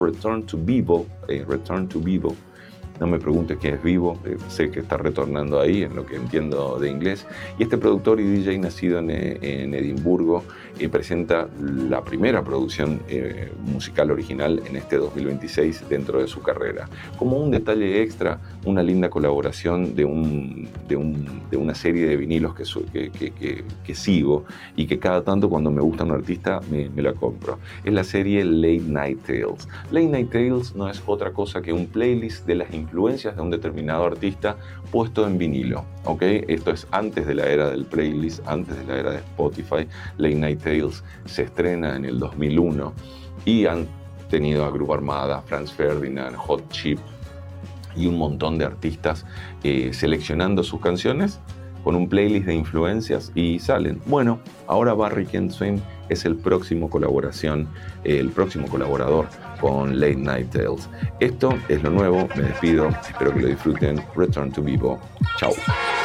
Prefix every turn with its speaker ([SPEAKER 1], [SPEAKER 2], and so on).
[SPEAKER 1] Return to Vivo, Return to Vivo. No me preguntes qué es Vivo, sé que está retornando ahí en lo que entiendo de inglés. Y este productor y DJ nacido en Edimburgo presenta la primera producción musical original en este 2026 dentro de su carrera. Como un detalle extra, una linda colaboración de una serie de vinilos que sigo y que cada tanto cuando me gusta un artista me la compro. Es la serie Late Night Tales. Late Night Tales no es otra cosa que un playlist de las influencias de un determinado artista puesto en vinilo, ¿ok? Esto es antes de la era del playlist, antes de la era de Spotify. Late Night Tales se estrena en el 2001 y han tenido a Grupo Armada, Franz Ferdinand, Hot Chip y un montón de artistas seleccionando sus canciones con un playlist de influencias y salen. Bueno, ahora Barry Kenswain es el próximo colaborador con Late Night Tales. Esto es lo nuevo, me despido, espero que lo disfruten. Return to Vivo. Chao.